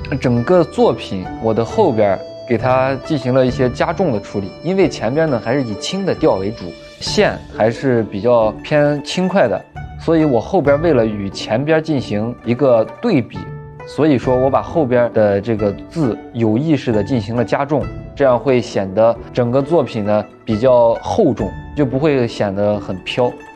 整个作品我的后边给它进行了一些加重的处理，因为前边呢还是以轻的调为主，线还是比较偏轻快的，所以我后边为了与前边进行一个对比，所以说我把后边的这个字有意识的进行了加重，这样会显得整个作品呢比较厚重，就不会显得很飘。